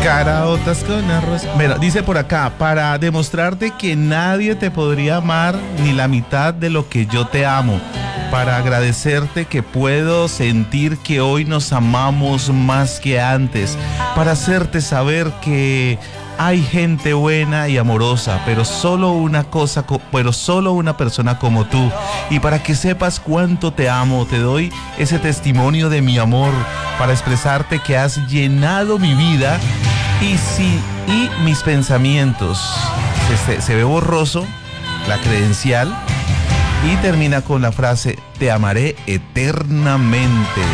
Caraotas con arroz. Bueno, dice por acá, para demostrarte que nadie te podría amar ni la mitad de lo que yo te amo. Para agradecerte que puedo sentir que hoy nos amamos más que antes. Para hacerte saber que hay gente buena y amorosa, pero solo una persona como tú. Y para que sepas cuánto te amo, te doy ese testimonio de mi amor para expresarte que has llenado mi vida y mis pensamientos. Se ve borroso la credencial y termina con la frase: te amaré eternamente.